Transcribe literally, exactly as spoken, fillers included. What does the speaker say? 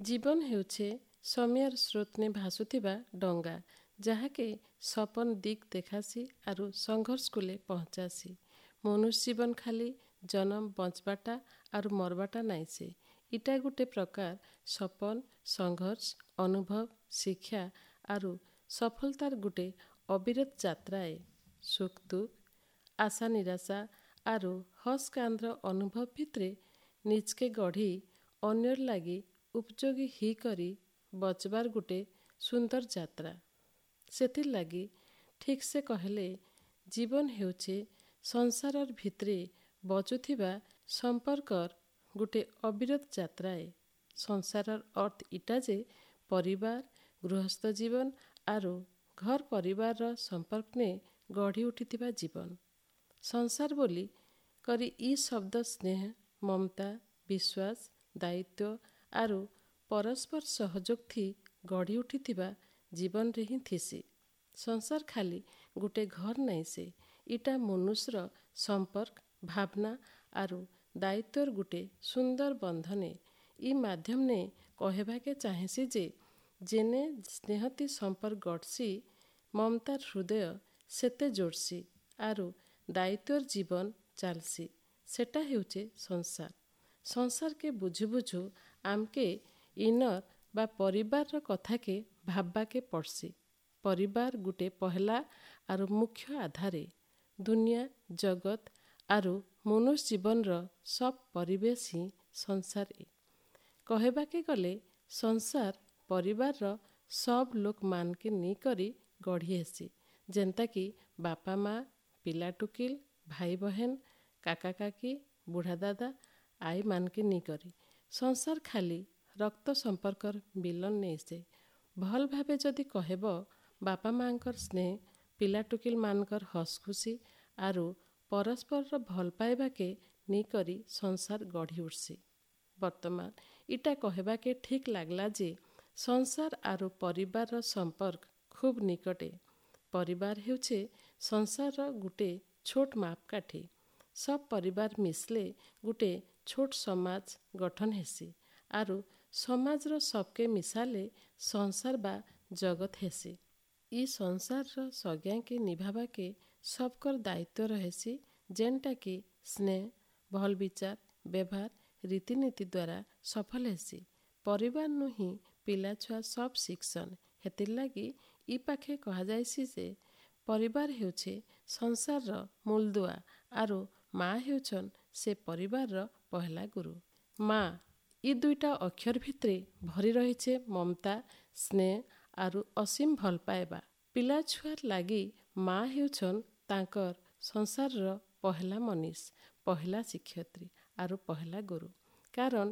ଜୀବନ ହେଉଛି ସମୟର ସ୍ରୋତନେ ଭାସୁଥିବା ଡଙ୍ଗା, ଯାହାକେ ସପନ ଦିଗ ଦେଖାସି ଆରୁ ସଂଘର୍ଷକୁଲେ ପହଞ୍ଚାସି। ମନୁଷ୍ୟ ଜୀବନ ଖାଲି ଜନମ ବଞ୍ଚବାଟା ଆରୁ ମରବାଟା ନାଇଁସେ। ଇଟା ଗୋଟେ ପ୍ରକାର ସପନ, ସଂଘର୍ଷ, ଅନୁଭବ, ଶିକ୍ଷା ଆରୁ ସଫଳତାର ଗୋଟେ ଅବିରତ ଯାତ୍ରାଏ। ସୁଖ ଦୁଃଖ, ଆଶା ନିରାଶା ଆରୁ ହସ କାନ୍ଦର ଅନୁଭବ ଭିତରେ ନିଜକେ ଗଢ଼ି ଅନ୍ୟର ଲାଗି ଉପଯୋଗୀ ହି କରି ବଚବାର ଗୋଟେ ସୁନ୍ଦର ଯାତ୍ରା। ସେଥିର ଲାଗି ଠିକ୍ ସେ କହିଲେ ଜୀବନ ହେଉଛି ସଂସାରର ଭିତରେ ବଚୁଥିବା ସମ୍ପର୍କର ଗୋଟେ ଅବିରତ ଯାତ୍ରାଏ। ସଂସାରର ଅର୍ଥ ଇଟା ଯେ ପରିବାର, ଗୃହସ୍ଥ ଜୀବନ ଆରୁ ଘର ପରିବାରର ସମ୍ପର୍କନେ ଗଢ଼ି ଉଠିଥିବା ଜୀବନ। ସଂସାର ବୋଲି କରି ଇ ଶବ୍ଦ ସ୍ନେହ, ମମତା, ବିଶ୍ୱାସ, ଦାୟିତ୍ୱ ଆରୁ ପରସ୍ପର ସହଯୋଗ ଥି ଗଢ଼ି ଉଠିଥିବା ଜୀବନରେ ହିଁ ଥିସି। ସଂସାର ଖାଲି ଗୋଟେ ଘର ନାଇଁସେ, ଇଟା ମନୁଷ୍ୟର ସମ୍ପର୍କ, ଭାବନା ଆରୁ ଦାୟିତ୍ୱର ଗୋଟେ ସୁନ୍ଦର ବନ୍ଧନେ। ଇ ମାଧ୍ୟମନେ କହେବାକେ ଚାହେଁସି ଯେ ଯେନେ ସ୍ନେହତି ସମ୍ପର୍କ ଗଢ଼ସି, ମମତାର ହୃଦୟ ସେତେ ଯୋଡ଼ସି ଆରୁ ଦାୟିତ୍ୱର ଜୀବନ ଚାଲସି। ସେଟା ହେଉଛେ ସଂସାର। ସଂସାରକେ ବୁଝୁ ବୁଝୁ ଆମକେ ଇନର ବା ପରିବାରର କଥାକେ ଭାବବାକେ ପଡ଼ସି। ପରିବାର ଗୋଟେ ପହଲା ଆରୁ ମୁଖ୍ୟ ଆଧାରେ। ଦୁନିଆ, ଜଗତ ଆରୁ ମନୁଷ୍ୟ ଜୀବନର ସବ ପରିବେଶ ହିଁ ସଂସାର। କହେବାକେ ଗଲେ ସଂସାର ପରିବାରର ସବ ଲୋକ ମାନକେ ନେଇ କରି ଗଢ଼ି ହେସି। ଯେନ୍ତାକି ବାପା ମା, ପିଲା ଟୁକିଲ, ଭାଇ ବହେନ, କାକା କାକି, ବୁଢ଼ା ଦାଦା, ଆଈ ମାନକେ ନେଇ କରି। ସଂସାର ଖାଲି ରକ୍ତ ସମ୍ପର୍କର ମିଲନ ନେଇସେ। ଭଲ ଭାବେ ଯଦି କହେବ ବାପା ମାଙ୍କର ସ୍ନେହ, ପିଲା ଟୁକିଲ ମାନଙ୍କର ହସ ଖୁସି ଆରୁ ପରସ୍ପରର ଭଲ ପାଇବାକେ ନେଇ କରି ସଂସାର ଗଢ଼ି ଉଠସି। ବର୍ତ୍ତମାନ ଇଟା କହେବାକେ ଠିକ୍ ଲାଗଲା ଯେ ସଂସାର ଆରୁ ପରିବାରର ସମ୍ପର୍କ ଖୁବ୍ ନିକଟେ। ପରିବାର ହେଉଛେ ସଂସାରର ଗୋଟେ ଛୋଟ ମାପକାଠି। ସବ ପରିବାର ମିଶଲେ ଗୋଟେ ଛୋଟ ସମାଜ ଗଠନ ହେସି ଆରୁ ସମାଜର ସବକେ ମିଶାଲେ ସଂସାର ବା ଜଗତ ହେସି। ଇ ସଂସାରର ସଜ୍ଞାକେ ନିଭାବାକେ ସବକର ଦାୟିତ୍ୱ ରହେସି, ଯେନ୍ଟାକି ସ୍ନେହ, ଭଲ ବିଚାର, ବ୍ୟବହାର, ରୀତିନୀତି ଦ୍ୱାରା ସଫଳ ହେସି। ପରିବାରନୁ ହିଁ ପିଲାଛୁଆ ସବ ଶିଖସନ। ହେତିର ଲାଗି ଇ ପାଖେ କହାଯାଇସି ଯେ ପରିବାର ହେଉଛେ ସଂସାରର ମୂଳଦୁଆ ଆରୁ ମା ହେଉଛନ ସେ ପରିବାରର ପହଲା ଗୁରୁ। ମା ଇ ଦୁଇଟା ଅକ୍ଷର ଭିତରେ ଭରି ରହିଛେ ମମତା, ସ୍ନେହ ଆରୁ ଅସୀମ ଭଲ ପାଇବା। ପିଲାଛୁଆର ଲାଗି ମା ହେଉଛନ ତାଙ୍କର ସଂସାରର ପହଲା ମନିଷ, ପହଲା ଶିକ୍ଷୟିତ୍ରୀ ଆରୁ ପହଲା ଗୁରୁ। କାରଣ